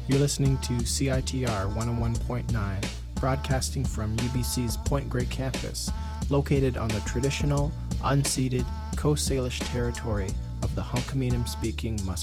You're listening to CITR 101.9, broadcasting from UBC's Point Grey campus, located on the traditional, unceded Coast Salish territory of the Hunkaminam-speaking Musqueam.